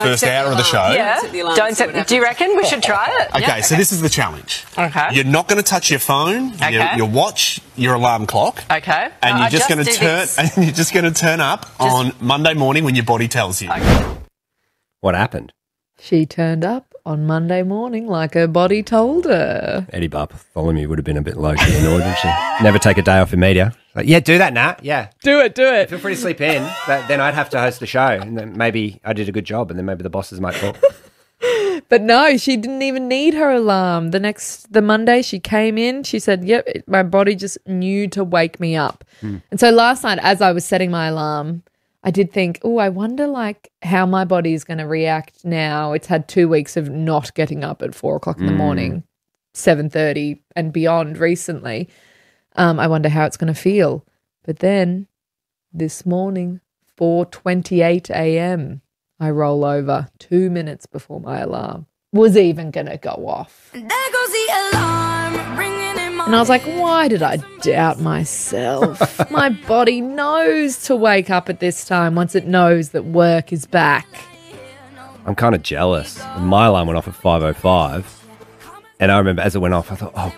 First hour of the show. Yeah. Don't set, do you reckon we should try it? Okay, so this is the challenge. Okay. You're not going to touch your phone, your watch, your alarm clock. Okay. And you're just going to turn. And you're just going to turn up on Monday morning when your body tells you. Okay. What happened? She turned up on Monday morning like her body told her. Eddie Bartholomew would have been a bit low-key annoyed, wouldn't she? Never take a day off in media. Like, yeah, do that, Nat. Yeah. Do it. Feel free to sleep in. Then I'd have to host the show. And then maybe I did a good job and then maybe the bosses might talk. But no, she didn't even need her alarm. The Monday she came in, she said, yep, my body just knew to wake me up. And so last night as I was setting my alarm, I did think, I wonder like how my body is going to react now. It's had 2 weeks of not getting up at 4 o'clock in the morning, 7:30 and beyond recently. I wonder how it's going to feel. But then this morning, 4:28 a.m., I roll over 2 minutes before my alarm was even going to go off. There goes the alarm ringing in my And I was like, why did I doubt myself? My body knows to wake up at this time once it knows that work is back. I'm kind of jealous. My alarm went off at 5:05. And I remember as it went off, I thought, oh,